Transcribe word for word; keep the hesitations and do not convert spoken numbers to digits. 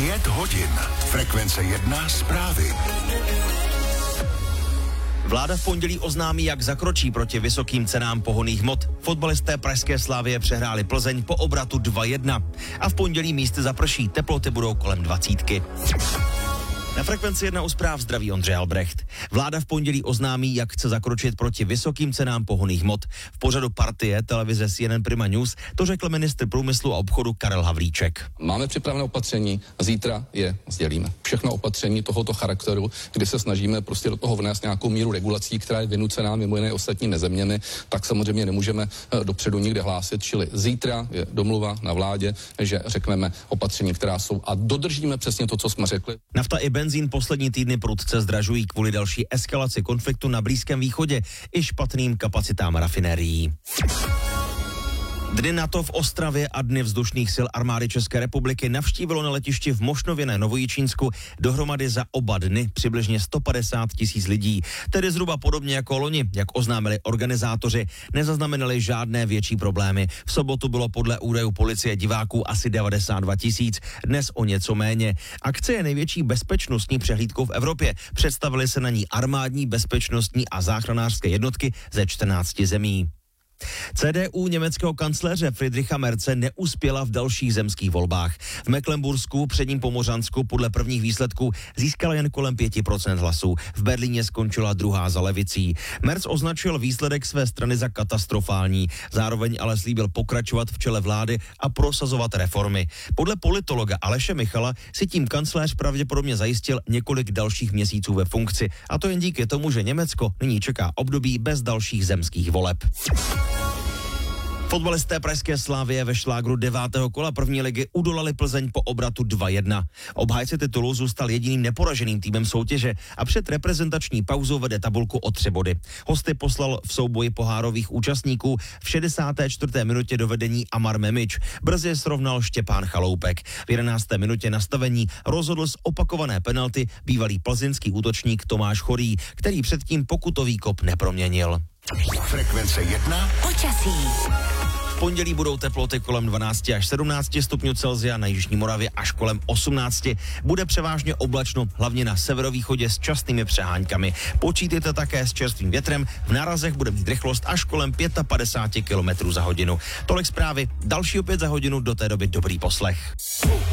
Pět hodin. Frekvence jedna zprávy. Vláda v pondělí oznámí, jak zakročí proti vysokým cenám pohonných hmot. Fotbalisté pražské Slavie přehráli Plzeň po obratu dva jedna. A v pondělí místy zaprší, teploty budou kolem dvacítky. Na Frekvenci jedna u zpráv zdraví Ondřej Albrecht. Vláda v pondělí oznámí, jak chce zakročit proti vysokým cenám pohonných hmot. V pořadu Partie televize C N N Prima News to řekl ministr průmyslu a obchodu Karel Havlíček. Máme připravené opatření, zítra je sdělíme. Všechno opatření tohoto charakteru, kdy se snažíme prostě do toho vnést nějakou míru regulací, která je vynucená mimo jiné ostatními zeměmi, tak samozřejmě nemůžeme dopředu nikde hlásit, čili zítra je domluva na vládě, že řekneme opatření, která jsou a dodržíme přesně to, co jsme řekli. Nafta i benzín poslední týdny prudce zdražují kvůli další eskalaci konfliktu na Blízkém východě i špatným kapacitám rafinérií. Dny NATO v Ostravě a Dny vzdušných sil armády České republiky navštívilo na letišti v Mošnově na Novojičínsku dohromady za oba dny přibližně sto padesát tisíc lidí. Tedy zhruba podobně jako loni, jak oznámili organizátoři, nezaznamenali žádné větší problémy. V sobotu bylo podle údajů policie diváků asi devadesát dva tisíc, dnes o něco méně. Akce je největší bezpečnostní přehlídkou v Evropě. Představili se na ní armádní, bezpečnostní a záchranářské jednotky ze čtrnácti zemí. C D U německého kancléře Friedricha Merze neuspěla v dalších zemských volbách. V Mecklenbursku, předním Pomořansku podle prvních výsledků získala jen kolem pět procent hlasů. V Berlíně skončila druhá za levicí. Merz označil výsledek své strany za katastrofální. Zároveň ale slíbil pokračovat v čele vlády a prosazovat reformy. Podle politologa Aleše Michala si tím kancléř pravděpodobně zajistil několik dalších měsíců ve funkci. A to jen díky tomu, že Německo nyní čeká období bez dalších zemských voleb. Fotbalisté pražské Slavie ve šlágru devátého kola první ligy udolali Plzeň po obratu dva jedna. Obhájce titulu zůstal jediným neporaženým týmem soutěže a před reprezentační pauzou vede tabulku o tři body. Hosty poslal v souboji pohárových účastníků v šedesáté čtvrté minutě do vedení Amar Memič. Brzy srovnal Štěpán Chaloupek. V jedenácté minutě nastavení rozhodl z opakované penalty bývalý plzeňský útočník Tomáš Chorý, který předtím pokutový kop neproměnil. Frekvence jedna. Počasí. V pondělí budou teploty kolem dvanáct až sedmnáct stupňů Celsia, na jižní Moravě až kolem osmnáct. Bude převážně oblačno, hlavně na severovýchodě s častými přeháňkami. Počítejte také s čerstvým větrem, v nárazech bude mít rychlost až kolem padesát pět kilometrů za hodinu. Tolik zprávy, další opět za hodinu, do té doby dobrý poslech.